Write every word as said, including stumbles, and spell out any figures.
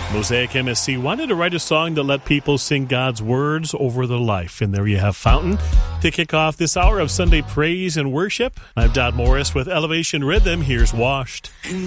Mosaic M S C wanted to write a song that let people sing God's words over their life. And there you have Fountain to kick off this hour of Sunday praise and worship. I'm Dodd Morris with Elevation Rhythm. Here's Washed.